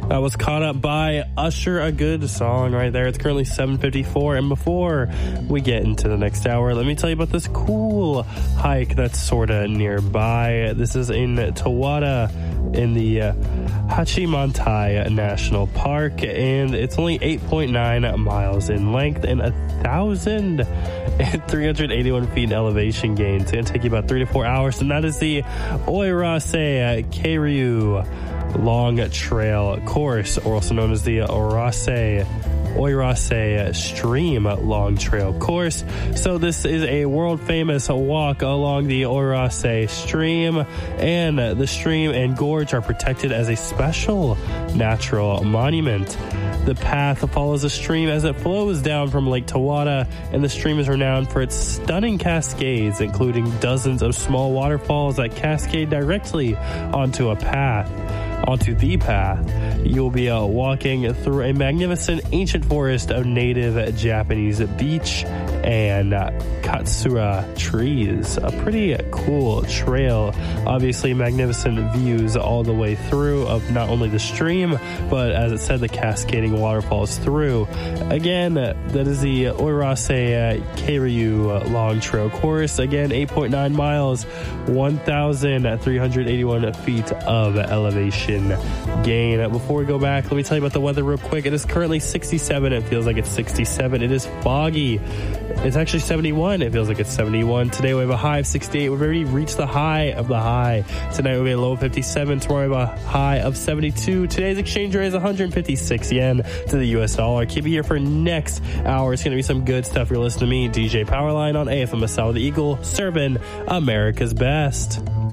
That was Caught Up by Usher, a good song right there. It's currently 7:54, and before we get into the next hour, let me tell you about this cool hike that's sorta nearby. This is in Tawada in the Hachimantai National Park, and it's only 8.9 miles in length and 1,381 feet in elevation gain. It's going to take you about 3 to 4 hours, and that is the Oirase Keiryu Long Trail Course, or also known as the Oirase Stream Long Trail Course. So this is a world famous walk along the Oirase Stream, and the stream and gorge are protected as a special natural monument. The path follows the stream as it flows down from Lake Tawada, and the stream is renowned for its stunning cascades, including dozens of small waterfalls that cascade directly onto the path. You'll be walking through a magnificent ancient forest of native Japanese beech and katsura trees. A pretty cool trail. Obviously, magnificent views all the way through of not only the stream, but as it said, the cascading waterfalls through. Again, that is the Oirase Keiryu Long Trail Course. Again, 8.9 miles, 1,381 feet of elevation gain. Before we go back, let me tell you about the weather real quick. It is currently 67. It feels like it's 67. It is foggy. It's actually 71. It feels like it's 71. Today we have a high of 68. We've already reached the high of the high. Tonight we'll be a low of 57. Tomorrow we have a high of 72. Today's exchange rate is 156 yen to the US dollar. Keep it here for next hour. It's going to be some good stuff. You're listening to me, DJ Powerline, on AFM Asal the Eagle, serving America's best.